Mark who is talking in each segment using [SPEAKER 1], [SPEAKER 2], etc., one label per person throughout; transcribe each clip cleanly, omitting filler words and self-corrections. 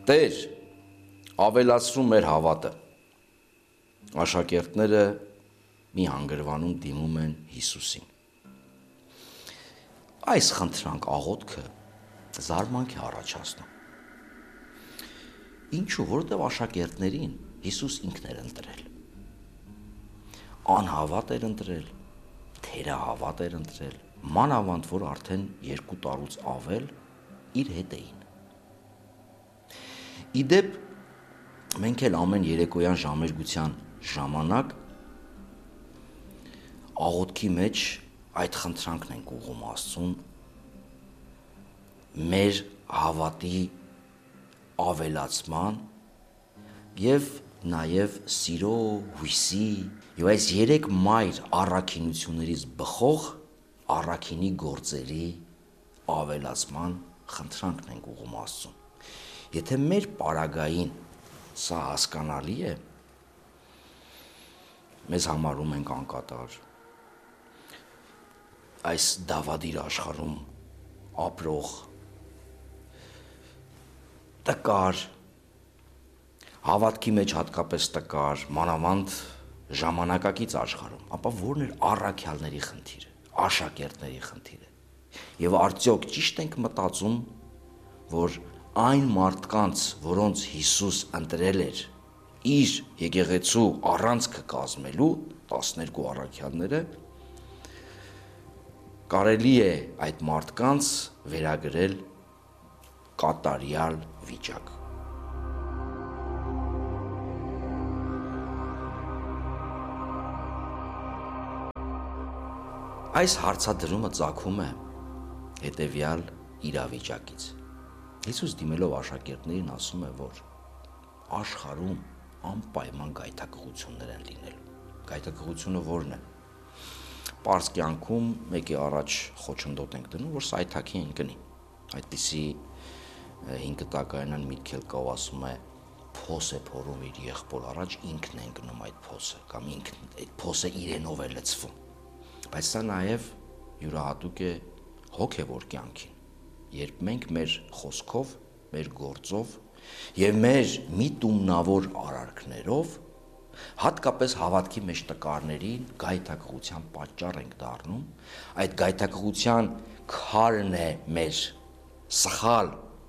[SPEAKER 1] Տեր, ավելացրու մեր հավատը։ Աշակերտները մի հանգրվանում դիմում են Հիսուսին։ Այս խնդրանք աղոթքը զարմանք է առաջացնում։ Ինչու, որովհետև աշակերտներին Հիսուս ինքն էր ընտրել։ Անհավատ էր ընտրել, թերահավատ էր ընտրել, մանավանդ որ արդեն 2 տարուց ավել իր հետ էին։ Իդեպ մենք էլ ամեն երեկոյան ժամերգության ժամանակ աղոթքի մեջ այդ խնդրանքն ենք ուղղում Աստծուն, մեր հավատի ավելացման եւ նաեւ սիրո, հույսի եւ այս 3 մայր առաքինություններից բխող առաքինի գործերի ավելացման խնդրանքն ենք ուղղում Աստծուն։ Եթե մեր պարագային սա հասկանալի է, մեզ համարում ենք անկատար, այս դավադիր աշխարհում ապրող տկար, հավատքի մեջ հատկապես տկար, մանավանդ ժամանակակից աշխարհում, ապա որն էր առաքյալների խնդիրը, աշակերտների խնդիրը։ Եվ արդյոք ճիշտ ենք մտածում, որ այն մարդկանց, որոնց Հիսուս ընտրել էր իր եկեղեցու առանցքը կազմելու 12 առաքյալները, կարելի է այդ մարդկանց վերագրել կատարյալ վիճակ։ Այս հարցադրումը ծագում է հետևյալ իրավիճակից։ Հիսուս դիմելով աշակերտներին ասում է, որ աշխարհում անպայման գայթակղություններ են լինելու։ Գայթակղությունը ո՞րն է։ Պարզ կյանքում մեկի առաջ խոչընդոտ ենք դնում, որ սայթաքի են կնի։ Այդպիսի 5 տակայանան միտք էլ կա, ասում է, փոս է փորում իր եղբոր առաջ, ինքն է ընկնում այդ փոսը, կամ ինքն այդ փոսը իրենով է լցվում։ Բայց սա նաև յուրահատուկ է հոգևոր կյանքին, երբ մենք մեր խոսքով, մեր գործով եւ մեր միտումնավոր արարքներով հատկապես հավատքի մեջ տկարներին գայթակղության պատճառ ենք դառնում, այդ գայթակղության քարն է մեր սխալ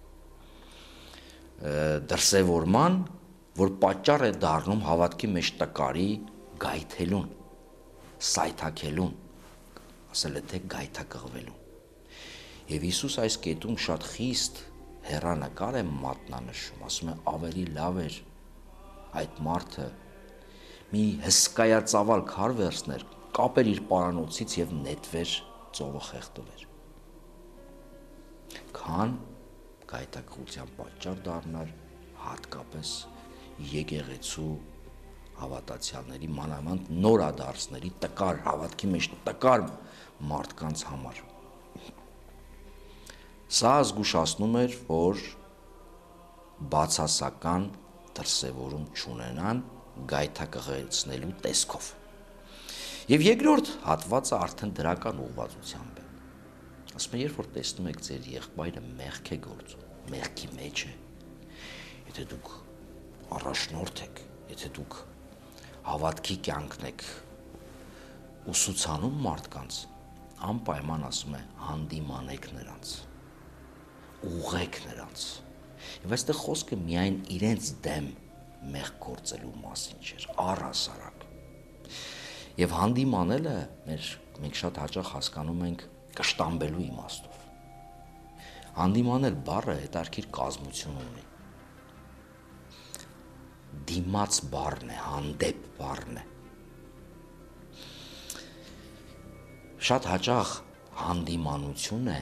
[SPEAKER 1] դրսևորման, որ պատճառ է դառնում հավատքի մեջ տկարի գայթելուն, սայթաքելուն, ասել է թե գայթակղվելուն։ Եվ Հիսուս այս կետում շատ խիստ հեռանկար է մատնանշում, ասում է ավելի լավ էր այդ մարդը մի հսկայածավալ քար վերցներ, կապեր իր պարանոցից եւ նետվեր ծովը խեղդվեր, քան գայթակղության պատճառ դառնար հատկապես եկեղեցու հավատացյալների, մանավանդ նորադարձների, տկար հավատքի մեջ տկար մարդկանց համար։ Սա զգուշացնում էր, որ բացասական դրսևորում չունենան գայթակղեցնելու տեսքով։ Եվ երկրորդ հատվածը արդեն դրական ուղղվածությամբ է։ Ասում է, երբ որ տեսնում եք ձեր եղբայրը մեղք է գործում, մեղքի մեջ է, եթե դուք առաջնորդ եք, եթե դուք հավատքի կյանքն եք ուսուցանում մարդկանց, անպայման ասում է, հանդիմանեք նրանց, ուղղեք նրանց։ Եվ այստեղ խոսքը միայն իրենց դեմ մեղք գործելու մասին չէր, առհասարակ։ Եվ հանդիմանելը մենք շատ հաճախ հասկանում ենք կշտամբելու իմաստով։ Հանդիմանել բառը հետարքիր կազմություն ունի։ Դիմաց բառն է, հանդեպ բառն է։ Շատ հաճախ հանդիմանություն է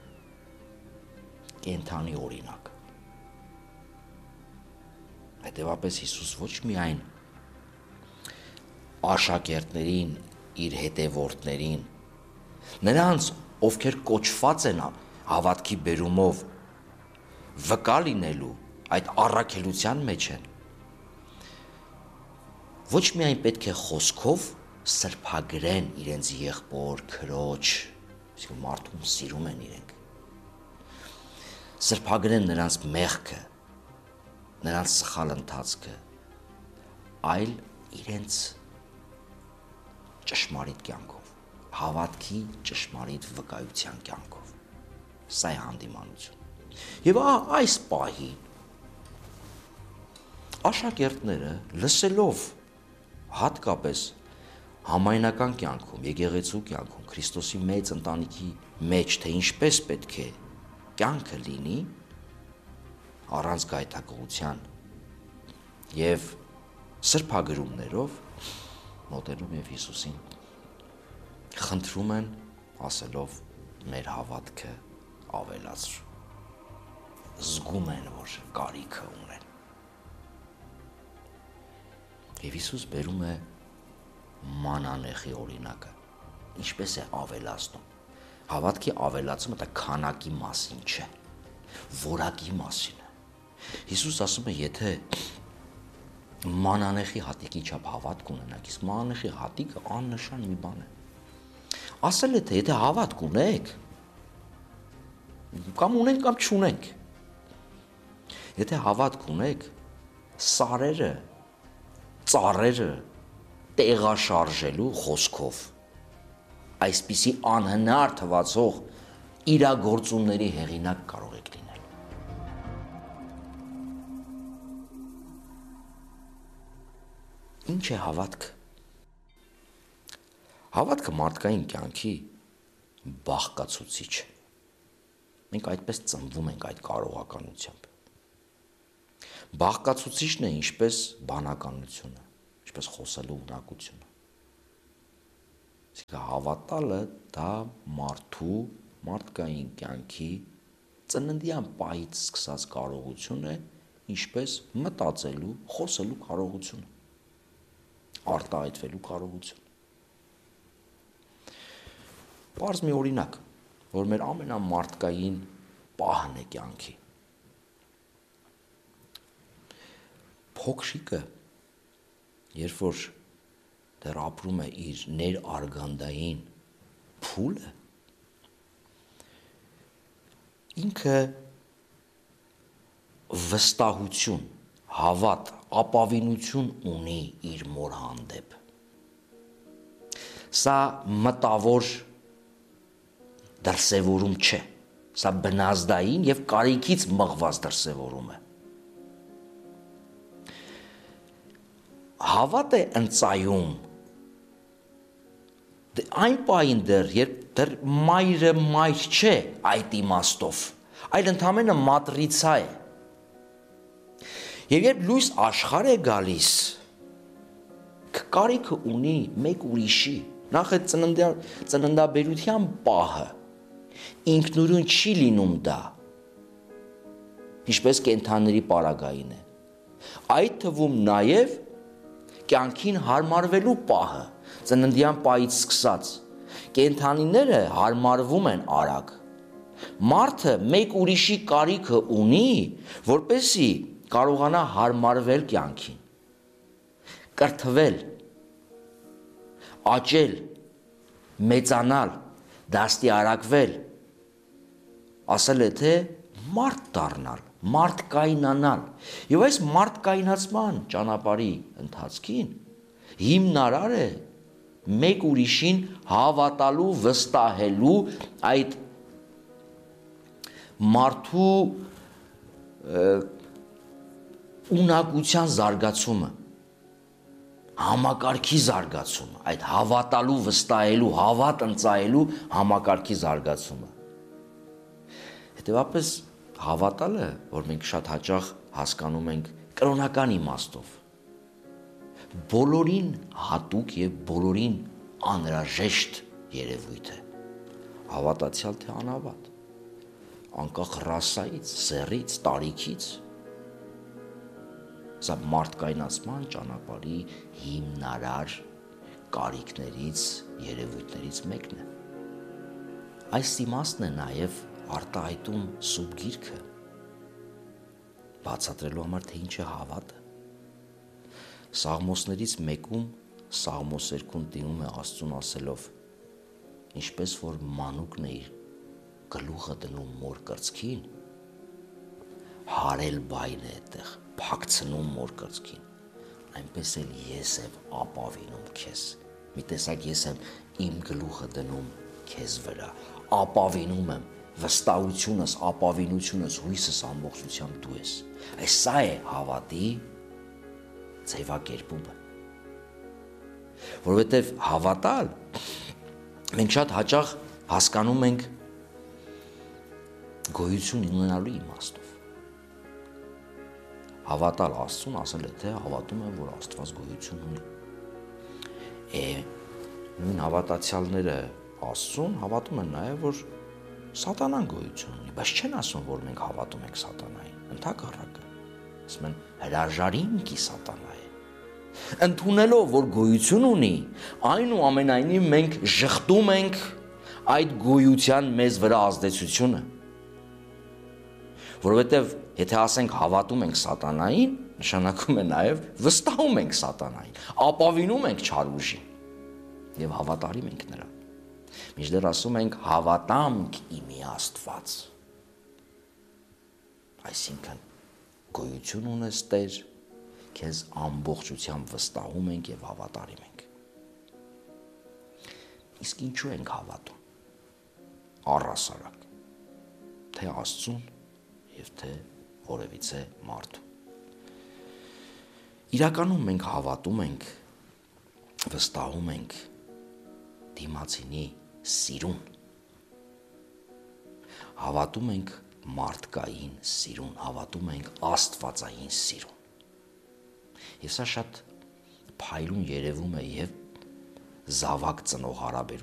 [SPEAKER 1] կենդանի օրինակ։ Հետևաբար Հիսուս ոչ միայն աշակերտներին, իր հետևորդներին, նրանց, ովքեր կոչված են հավատքի բերումով վկա լինելու այդ առաքելության մեջ են, ոչ միայն պետք է խոսքով սրբագրեն իրենց եղբոր, քրոջ, իսկ մարդուն սիրում են իրենք, սրբագրեն նրանց մեղքը, նրանց սխալ ընթացքը, այլ իրենց ճշմարիտ կյանքով, հավատքի ճշմարիտ վկայության կյանքով։ Սա է հանդիմանություն։ Եվ այս պահի աշակերտները լսելով հատկապես համայնական կյանքում, եկեղեցու կյանքում, Քրիստոսի մեծ ընտանիքի մեջ, թե ինչպես պետք է կյանքը լինի, առանց գայթակղության եւ սրբագրումներով մոտենում եւ Հիսուսին խնդրում են, ասելով մեր հավատքը ավելացրու։ Զգում են, որ կարիքը ունեն։ Եվ Հիսուս բերում է մանանեխի օրինակը, ինչպես է ավելացնում։ Հավատքի ավելացումը դա քանակի մասին չէ, որակի մասին է։ Հիսուս ասում է, եթե մանանեխի հատիկի չափ հավատք ունենաք, իսկ մանանեխի հատիկը աննշան մի բան է։ Ասել է, թե եթե հավատք ունեք, կամ ունենք կամ չունենք, եթե հավատք ունեք, սարերը, ծառերը տեղաշարժելու խոսքով, այսպիսի անհնար թվացող իրագործումների հեղինակ կարող եք լինել։ Ինչ է հավատքը։ Հավատքը մարդկային կյանքի բաղկացուցիչ է։ Մենք այդպես ծնվում ենք այդ կարողականությամբ։ Բաղկացուցիչն է ինչպես բանականությունը, ինչպես խոսելու ունակությունը։ Իսկ հավատալը դա մարդկային կյանքի ծննդյան պահից սկսած կարողություն է, ինչպես մտածելու, խոսելու կարողությունը, արտահայտվելու կարողություն։ Պարզ մի օրինակ, որ մեր ամենամարդկային պահն է կյանքի։ Փոքրիկը, երբ որ դեռ ապրում է իր ներարգանդային փուլը, ինքը վստահություն, հավատ, ապավինություն ունի իր մոր հանդեպ։ Սա մտավոր դրսևորում չէ, սա բնազդային եւ կարիքից մղված դրսևորում է։ Հավատ է ընծայում այն պահին դեռ, երբ դեռ մայրը մայր չէ այդ իմաստով, այլ ընդամենը մատրիցա է։ Եվ երբ լույս աշխարհ է գալիս, կարիքը ունի մեկ ուրիշի, նախ այդ ծննդաբերության պահը, ինքնուրույն չի լինում դա, ինչպես կենդանիների պարագային է, այդ թվում նաև կյանքին հարմարվելու պահը, ծննդյան պահից սկսած, կենդանիները հարմարվում են արագ, մարդը մեկ ուրիշի կարիքը ունի, որպեսզի կարողանա հարմարվել կյանքին, կրթվել, աճել, մեծանալ, դաստիարակվել, ասել է, թե մարդ դառնալ, մարդկայնանալ։ Եվ այս մարդկայնացման ճանապարհի ընթացքին հիմնարար է մեկ ուրիշին հավատալու, վստահելու այդ մարդու ունակության զարգացումը, համակարգի զարգացումը, այդ հավատալու, վստահելու, հավատ ընծայելու համակարգի զարգացումը։ Հետևաբար հավատալը, որ մենք շատ հաճախ հասկանում ենք կրոնական իմաստով, բոլորին հատուկ եւ բոլորին անհրաժեշտ երևույթ է, հավատացյալ թե անհավատ, անկախ ռասայից, սեռից, տարիքից, սա մարդկայնացման ճանապարհի հիմնարար կարիքներից, երևույթներից մեկն է։ Այս իմաստն է նաև արտահայտում Սուրբ Գիրքը, բացատրելու համար, թե ինչ է հավատը։ Սաղմոսներից մեկում Սաղմոս 2-ն դիմում է Աստծուն ասելով. ինչպես որ մանուկն է իր գլուխը դնում մոր կրծքին, հարել բայն է այդտեղ, փակցնում մոր կրծքին, այնպես էլ ես եմ ապավինում քեզ։ Մի տեսակ ես եմ իմ գլուխը դնում քեզ վրա, ապավինում եմ, վստահությունս, ապավինությունս, հույսս ամբողջությամբ դու ես։ Այս սա է հավատի ձևակերպումը։ Որովհետև հավատալ մենք շատ հաճախ հասկանում ենք գոյություն ունենալու իմաստով։ Հավատալ Աստծուն ասել է, թե հավատում եմ, որ Աստված գոյություն ունի։ Նույն հավատացյալները Աստծուն հավատում են նաև, որ Սատանան գոյություն ունի, բայց չեն ասում, որ մենք հավատում ենք Սատանային, ընդհակառակը։ Ասում են հրաժարինքի Սատանա է։ Ընդունելով, որ գոյություն ունի, այնուամենայնիվ մենք ժխտում ենք այդ գոյության մեզ վրա ազդեցությունը։ Որովհետև եթե ասենք հավատում ենք Սատանային, նշանակում է նաև վստահում ենք Սատանային, ապավինում ենք չար ուժին եւ հավատարիմ ենք նրան։ Մինչդեռ ասում ենք հավատամք իմի Աստված։ Այսինքն գոյություն ունես Տեր, քեզ ամբողջությամբ վստահում ենք եւ հավատարիմ ենք։ Իսկ ինչու ենք հավատում։ Առհասարակ, թե Աստծուն եւ թե որևիցե մարդու։ Իրականում մենք հավատում ենք, վստահում ենք դիմացինի սիրուն։ Հավատում ենք մարդկային սիրուն, հավատում ենք աստվածային սիրուն։ Եվ սա շատ փայլուն երևում է եւ զավակ ծնող